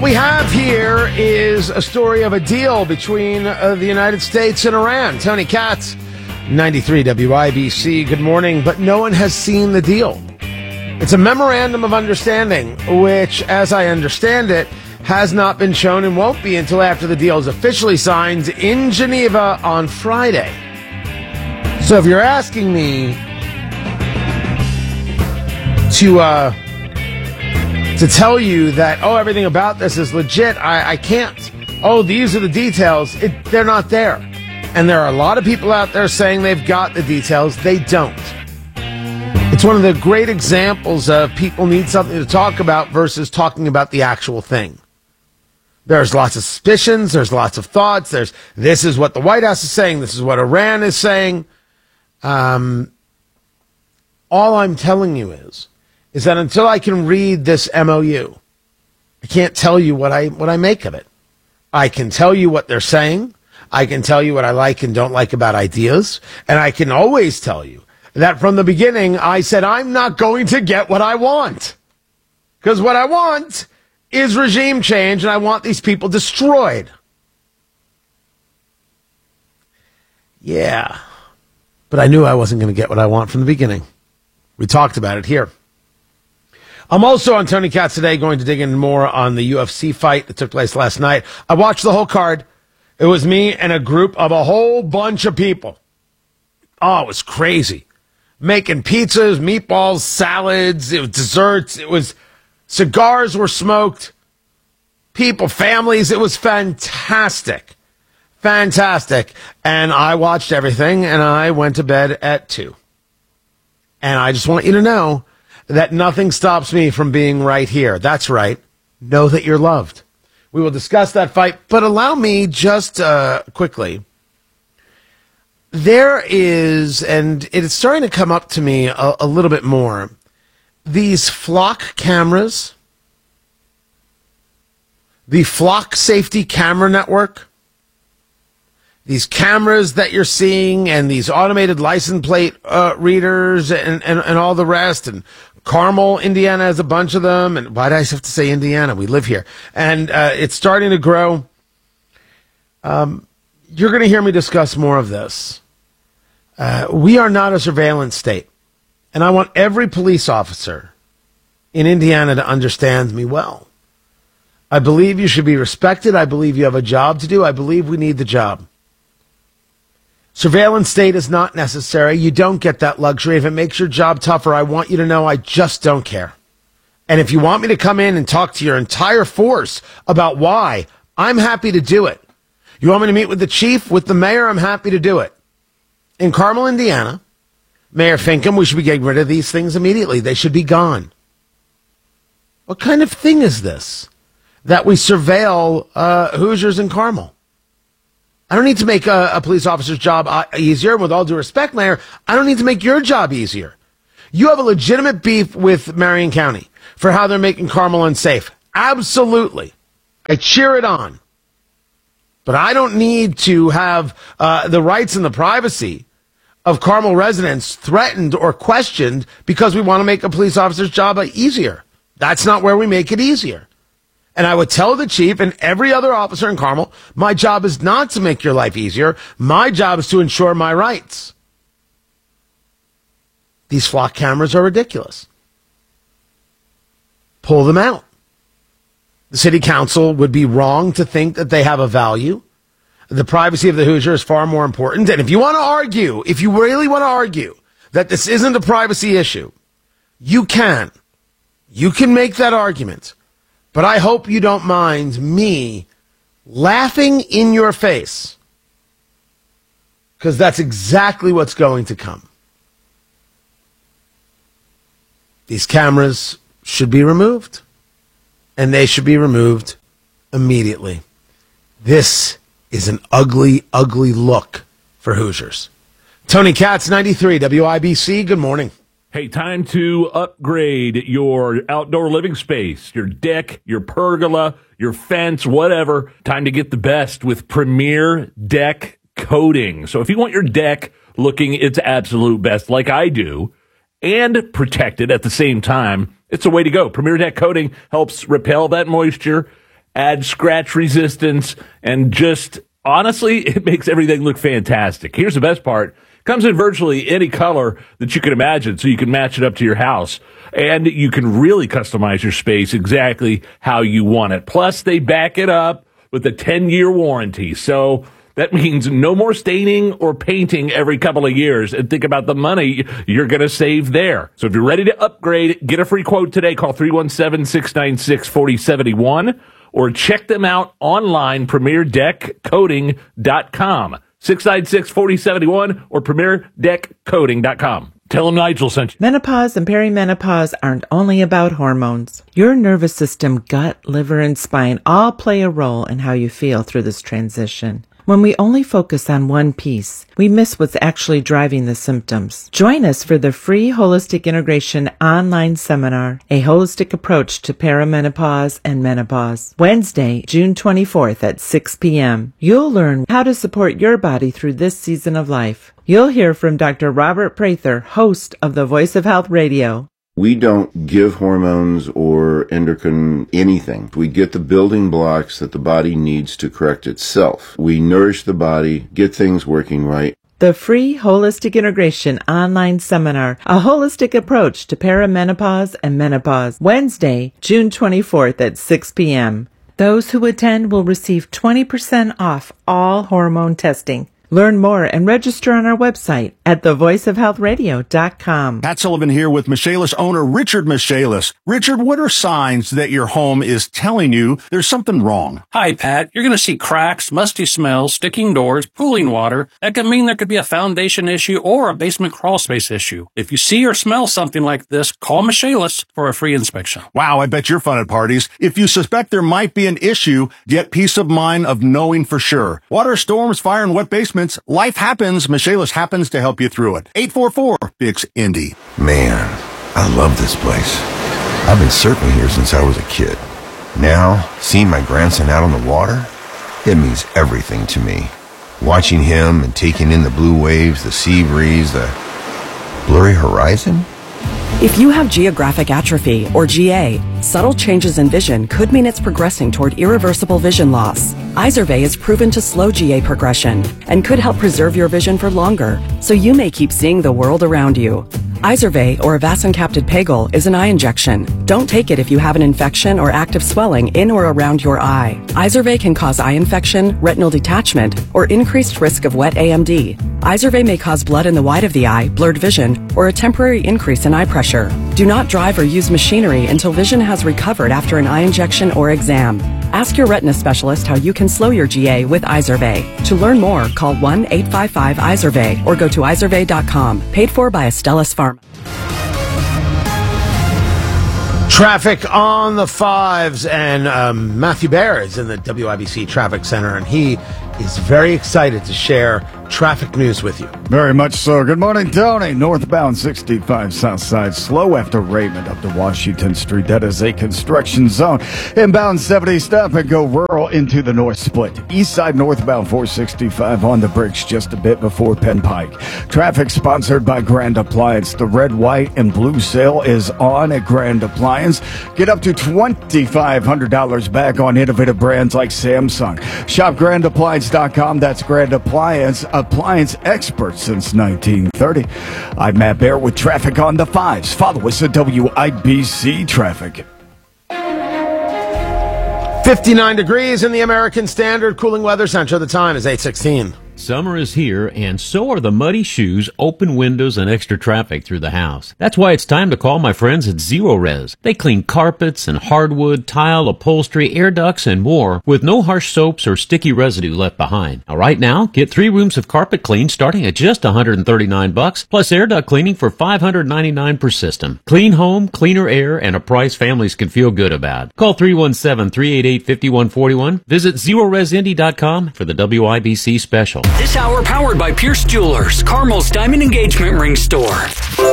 We have here is a story of a deal between the United States and Iran. Tony Katz, 93 WIBC, good morning. But no one has seen the deal. It's a memorandum of understanding, which, as I understand it, has not been shown and won't be until after the deal is officially signed in Geneva on Friday. So if you're asking me to tell you that, everything about this is legit, I can't. These are the details. They're not there. And there are a lot of people out there saying they've got the details. They don't. It's one of the great examples of people need something to talk about versus talking about the actual thing. There's lots of suspicions. There's lots of thoughts. This is what the White House is saying. This is what Iran is saying. All I'm telling you is that until I can read this MOU, I can't tell you what I make of it. I can tell you what they're saying. I can tell you what I like and don't like about ideas. And I can always tell you that from the beginning, I said I'm not going to get what I want. Because what I want is regime change, and I want these people destroyed. Yeah. But I knew I wasn't going to get what I want from the beginning. We talked about it here. I'm also on Tony Katz today going to dig in more on the UFC fight that took place last night. I watched the whole card. It was me and a group of a whole bunch of people. Oh, it was crazy. Making pizzas, meatballs, salads, it was desserts, cigars were smoked. People, families, it was fantastic. Fantastic. And I watched everything and I went to bed at 2. And I just want you to know that nothing stops me from being right here. That's right. Know that you're loved. We will discuss that fight, but allow me just quickly. There is, and it's starting to come up to me a little bit more, these flock cameras, the Flock Safety Camera Network, these cameras that you're seeing and these automated license plate readers and all the rest, and Carmel, Indiana has a bunch of them. And why do I have to say Indiana? We live here. And it's starting to grow. You're going to hear me discuss more of this. We are not a surveillance state. And I want every police officer in Indiana to understand me well. I believe you should be respected. I believe you have a job to do. I believe we need the job. Surveillance state is not necessary. You don't get that luxury. If it makes your job tougher, I want you to know I just don't care. And if you want me to come in and talk to your entire force about why, I'm happy to do it. You want me to meet with the chief, with the mayor, I'm happy to do it. In Carmel, Indiana, Mayor Finkham, we should be getting rid of these things immediately. They should be gone. What kind of thing is this that we surveil Hoosiers in Carmel? I don't need to make a police officer's job easier. With all due respect, Mayor, I don't need to make your job easier. You have a legitimate beef with Marion County for how they're making Carmel unsafe. Absolutely. I cheer it on. But I don't need to have the rights and the privacy of Carmel residents threatened or questioned because we want to make a police officer's job easier. That's not where we make it easier. And I would tell the chief and every other officer in Carmel, my job is not to make your life easier. My job is to ensure my rights. These flock cameras are ridiculous. Pull them out. The city council would be wrong to think that they have a value. The privacy of the Hoosier is far more important. And if you want to argue, if you really want to argue that this isn't a privacy issue, you can. You can make that argument. But I hope you don't mind me laughing in your face, because that's exactly what's going to come. These cameras should be removed, and they should be removed immediately. This is an ugly, ugly look for Hoosiers. Tony Katz, 93 WIBC, good morning. Hey, time to upgrade your outdoor living space, your deck, your pergola, your fence, whatever. Time to get the best with Premier Deck Coating. So if you want your deck looking its absolute best like I do and protected at the same time, it's a way to go. Premier Deck Coating helps repel that moisture add scratch resistance, and just honestly, it makes everything look fantastic. Here's the best part. Comes in virtually any color that you can imagine, so you can match it up to your house. And you can really customize your space exactly how you want it. Plus, they back it up with a 10-year warranty. So that means no more staining or painting every couple of years. And think about the money you're going to save there. So if you're ready to upgrade, get a free quote today. Call 317-696-4071 or check them out online, PremierDeckCoating.com. 696-4071 or PremierDeckCoating.com. Tell them Nigel sent you. Menopause and perimenopause aren't only about hormones. Your nervous system, gut, liver, and spine all play a role in how you feel through this transition. When we only focus on one piece, we miss what's actually driving the symptoms. Join us for the free Holistic Integration online seminar, A Holistic Approach to Perimenopause and Menopause, Wednesday, June 24th at 6 p.m. You'll learn how to support your body through this season of life. You'll hear from Dr. Robert Prather, host of the Voice of Health Radio. We don't give hormones or endocrine anything. We get the building blocks that the body needs to correct itself. We nourish the body, get things working right. The free Holistic Integration online seminar, A Holistic Approach to Perimenopause and Menopause, Wednesday, June 24th at 6 p.m. Those who attend will receive 20% off all hormone testing. Learn more and register on our website at thevoiceofhealthradio.com. Pat Sullivan here with Michaelis owner Richard Michaelis. Richard, what are signs that your home is telling you there's something wrong? Hi, Pat. You're going to see cracks, musty smells, sticking doors, pooling water. That could mean there could be a foundation issue or a basement crawl space issue. If you see or smell something like this, call Michaelis for a free inspection. Wow, I bet you're fun at parties. If you suspect there might be an issue, get peace of mind of knowing for sure. Water, storms, fire, and wet basements. Life happens. Michaelis happens to help you through it. 844-FIX-INDY. Man, I love this place. I've been surfing here since I was a kid. Now, seeing my grandson out on the water, it means everything to me. Watching him and taking in the blue waves, the sea breeze, the blurry horizon. If you have geographic atrophy, or GA, subtle changes in vision could mean it's progressing toward irreversible vision loss. Izervay is proven to slow GA progression and could help preserve your vision for longer, so you may keep seeing the world around you. Izervay, or avacincaptad pegol, is an eye injection. Don't take it if you have an infection or active swelling in or around your eye. Izervay can cause eye infection, retinal detachment, or increased risk of wet AMD. Izervay may cause blood in the white of the eye, blurred vision, or a temporary increase in eye pressure. Do not drive or use machinery until vision has recovered after an eye injection or exam. Ask your retina specialist how you can slow your GA with Izervay. To learn more, call 1-855-IZERVAY or go to izervay.com. Paid for by Astellas Pharma. Traffic on the fives, and Matthew Baer is in the WIBC Traffic Center, and he is very excited to share traffic news with you. Very much so. Good morning, Tony. Northbound 65 south side, slow after Raymond up to Washington Street. That is a construction zone. Inbound 70, stop and go rural into the north split. East side northbound 465 on the brakes just a bit before Penn Pike. Traffic sponsored by Grand Appliance. The red, white, and blue sale is on at Grand Appliance. Get up to $2,500 back on innovative brands like Samsung. Shop GrandAppliance.com. That's Grand Appliance. Appliance experts since 1930. I'm Matt Baer with traffic on the fives. Follow us at WIBC Traffic. 59 degrees in the American Standard Cooling Weather Center. The time is 8:16. Summer is here, and so are the muddy shoes, open windows, and extra traffic through the house. That's why it's time to call my friends at Zero Res. They clean carpets and hardwood, tile, upholstery, air ducts, and more with no harsh soaps or sticky residue left behind. Now, right now, get 3 rooms of carpet clean starting at just $139, plus air duct cleaning for $599 per system. Clean home, cleaner air, and a price families can feel good about. Call 317-388-5141. Visit ZeroResIndy.com for the WIBC special. This hour powered by Pierce Jewelers, Carmel's Diamond Engagement Ring Store.